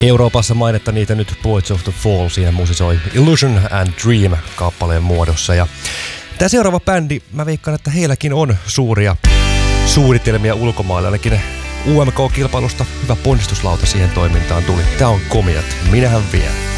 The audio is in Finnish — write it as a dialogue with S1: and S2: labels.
S1: Euroopassa mainetta niitä nyt Poets of the Fall, siihen musisoi Illusion and Dream kappaleen muodossa. Ja tämä seuraava bändi, mä veikkaan, että heilläkin on suuria suunnitelmia ulkomailla, ainakin UMK-kilpailusta hyvä ponnistuslauta siihen toimintaan tuli. Tää on Komiat, minähän vien.